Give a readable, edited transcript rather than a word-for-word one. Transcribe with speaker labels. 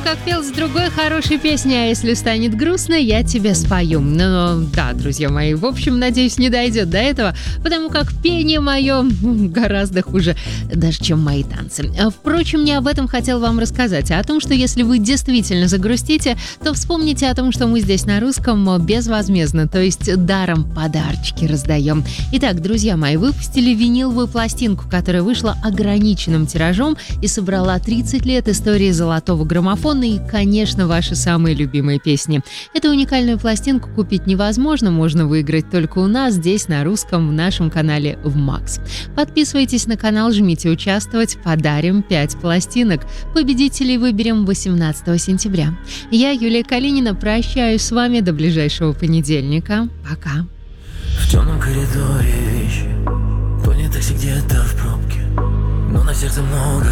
Speaker 1: как пел с другой хорошей песни, а если станет грустно, я тебе спою. Но да, друзья мои, в общем, надеюсь, не дойдет до этого, потому как пение мое гораздо хуже, даже чем мои танцы. Впрочем, не об этом хотел вам рассказать, а о том, что если вы действительно загрустите, то вспомните о том, что мы здесь на русском безвозмездно, то есть даром подарочки раздаем. Итак, друзья мои, выпустили виниловую пластинку, которая вышла ограниченным тиражом и собрала 30 лет истории золотого граммофона и, конечно, ваши самые любимые песни. Эту уникальную пластинку купить невозможно, можно выиграть только у нас, здесь на русском, в нашем канале в Макс. Подписывайтесь на канал, жмите «Участвовать», подарим 5 пластинок. Победителей выберем 18 сентября. Я, Юлия Калинина, прощаюсь с вами до ближайшего понедельника. Пока.
Speaker 2: В темном коридоре вещи, тонет такси где-то в пробке, но на сердце много